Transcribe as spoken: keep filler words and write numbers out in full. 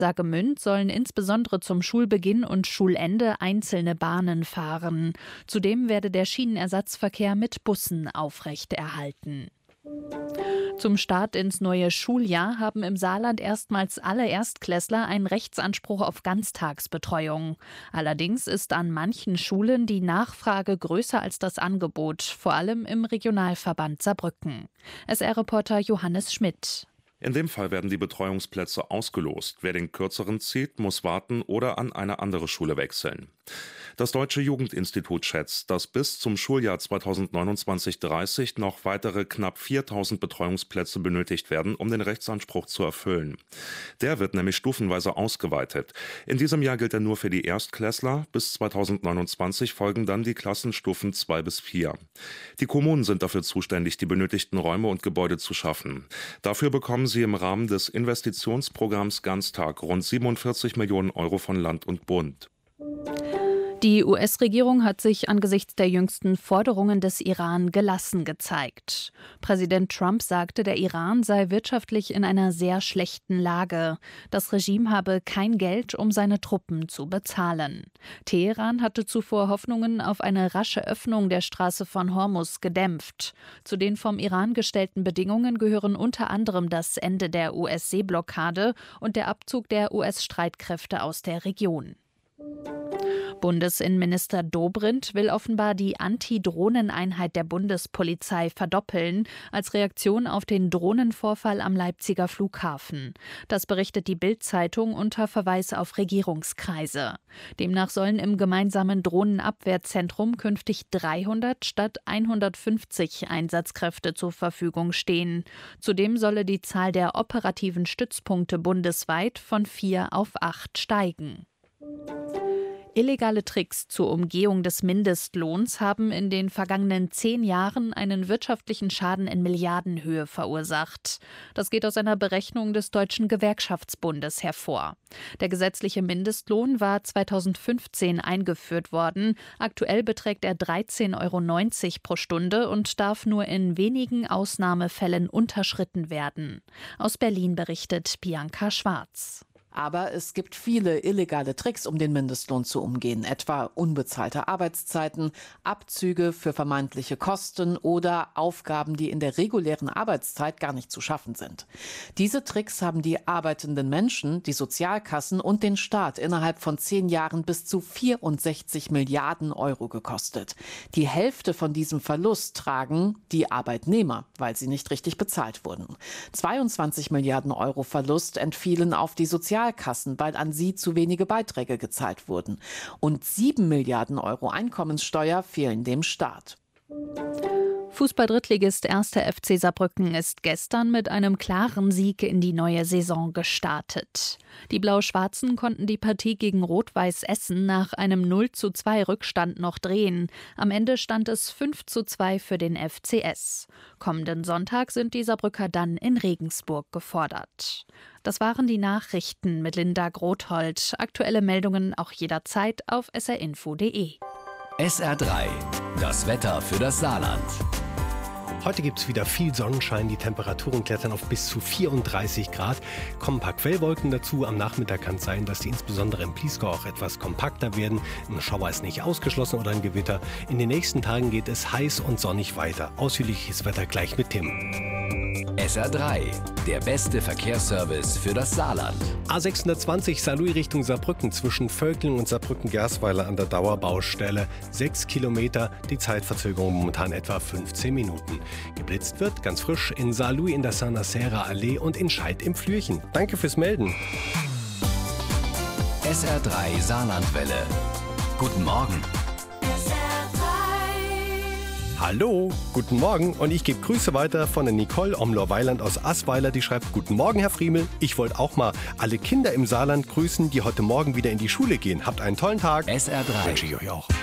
Saargemünd sollen insbesondere zum Schulbeginn und Schulende einzelne Bahnen fahren. Zudem werde der Schienenersatzverkehr mit Bussen aufrechterhalten. Zum Start ins neue Schuljahr haben im Saarland erstmals alle Erstklässler einen Rechtsanspruch auf Ganztagsbetreuung. Allerdings ist an manchen Schulen die Nachfrage größer als das Angebot, vor allem im Regionalverband Saarbrücken. S R-Reporter Johannes Schmidt. In dem Fall werden die Betreuungsplätze ausgelost. Wer den kürzeren zieht, muss warten oder an eine andere Schule wechseln. Das Deutsche Jugendinstitut schätzt, dass bis zum Schuljahr zweitausendneunundzwanzig dreißig noch weitere knapp viertausend Betreuungsplätze benötigt werden, um den Rechtsanspruch zu erfüllen. Der wird nämlich stufenweise ausgeweitet. In diesem Jahr gilt er nur für die Erstklässler. Bis zweitausendneunundzwanzig folgen dann die Klassenstufen zwei bis vier. Die Kommunen sind dafür zuständig, die benötigten Räume und Gebäude zu schaffen. Dafür bekommen sie im Rahmen des Investitionsprogramms Ganztag rund siebenundvierzig Millionen Euro von Land und Bund. Die U S-Regierung hat sich angesichts der jüngsten Forderungen des Iran gelassen gezeigt. Präsident Trump sagte, der Iran sei wirtschaftlich in einer sehr schlechten Lage. Das Regime habe kein Geld, um seine Truppen zu bezahlen. Teheran hatte zuvor Hoffnungen auf eine rasche Öffnung der Straße von Hormuz gedämpft. Zu den vom Iran gestellten Bedingungen gehören unter anderem das Ende der U S-Seeblockade und der Abzug der U S-Streitkräfte aus der Region. Bundesinnenminister Dobrindt will offenbar die Anti-Drohnen-Einheit der Bundespolizei verdoppeln, als Reaktion auf den Drohnenvorfall am Leipziger Flughafen. Das berichtet die Bild-Zeitung unter Verweis auf Regierungskreise. Demnach sollen im gemeinsamen Drohnenabwehrzentrum künftig dreihundert statt hundertfünfzig Einsatzkräfte zur Verfügung stehen. Zudem solle die Zahl der operativen Stützpunkte bundesweit von vier auf acht steigen. Illegale Tricks zur Umgehung des Mindestlohns haben in den vergangenen zehn Jahren einen wirtschaftlichen Schaden in Milliardenhöhe verursacht. Das geht aus einer Berechnung des Deutschen Gewerkschaftsbundes hervor. Der gesetzliche Mindestlohn war zweitausendfünfzehn eingeführt worden. Aktuell beträgt er dreizehn Euro neunzig pro Stunde und darf nur in wenigen Ausnahmefällen unterschritten werden. Aus Berlin berichtet Bianca Schwarz. Aber es gibt viele illegale Tricks, um den Mindestlohn zu umgehen, etwa unbezahlte Arbeitszeiten, Abzüge für vermeintliche Kosten oder Aufgaben, die in der regulären Arbeitszeit gar nicht zu schaffen sind. Diese Tricks haben die arbeitenden Menschen, die Sozialkassen und den Staat innerhalb von zehn Jahren bis zu vierundsechzig Milliarden Euro gekostet. Die Hälfte von diesem Verlust tragen die Arbeitnehmer, weil sie nicht richtig bezahlt wurden. zweiundzwanzig Milliarden Euro Verlust entfielen auf die Sozialkassen. Kassen, weil an sie zu wenige Beiträge gezahlt wurden. Und sieben Milliarden Euro Einkommenssteuer fehlen dem Staat. Fußball-Drittligist erster F C Saarbrücken ist gestern mit einem klaren Sieg in die neue Saison gestartet. Die Blau-Schwarzen konnten die Partie gegen Rot-Weiß Essen nach einem null zu zwei Rückstand noch drehen. Am Ende stand es fünf zu zwei für den F C S. Kommenden Sonntag sind die Saarbrücker dann in Regensburg gefordert. Das waren die Nachrichten mit Linda Grothold. Aktuelle Meldungen auch jederzeit auf s r info punkt d e. S R drei, das Wetter für das Saarland. Heute gibt es wieder viel Sonnenschein, die Temperaturen klettern auf bis zu vierunddreißig Grad. Kommen ein paar Quellwolken dazu. Am Nachmittag kann es sein, dass die insbesondere im Bliesgau auch etwas kompakter werden. Ein Schauer ist nicht ausgeschlossen oder ein Gewitter. In den nächsten Tagen geht es heiß und sonnig weiter. Ausführliches Wetter gleich mit Tim. S R drei, der beste Verkehrsservice für das Saarland. A sechshundertzwanzig Saarlouis Richtung Saarbrücken zwischen Völkling und Saarbrücken-Gersweiler an der Dauerbaustelle. Sechs Kilometer, die Zeitverzögerung momentan etwa fünfzehn Minuten. Geblitzt wird ganz frisch in Saarlouis in der Sanasera Allee und in Scheid im Flürchen. Danke fürs Melden. S R drei Saarlandwelle. Guten Morgen. Hallo, guten Morgen und ich gebe Grüße weiter von der Nicole Omlor-Weiland aus Assweiler, die schreibt: Guten Morgen, Herr Friemel. Ich wollte auch mal alle Kinder im Saarland grüßen, die heute Morgen wieder in die Schule gehen. Habt einen tollen Tag. S R drei. Wünsche ich euch auch.